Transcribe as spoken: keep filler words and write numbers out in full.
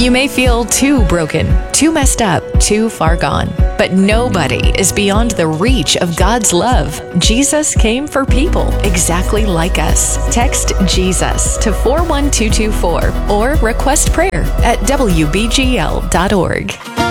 You may feel too broken, too messed up, too far gone, but nobody is beyond the reach of God's love. Jesus came for people exactly like us. Text Jesus to four one two two four or request prayer at W B G L dot org.